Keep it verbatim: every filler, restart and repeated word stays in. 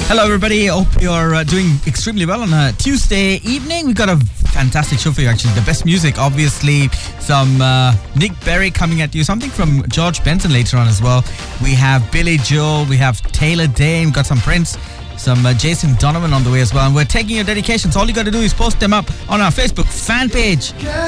Hello, everybody. Hope you're uh, doing extremely well on a Tuesday evening. We've got a fantastic show for you, actually. The best music, obviously. Some uh, Nick Berry coming at you. Something from George Benson later on as well. We have Billy Joel. We have Taylor Dane. We've got some Prince. Some uh, Jason Donovan on the way as well. And we're taking your dedications. All you got to do is post them up on our Facebook fan page.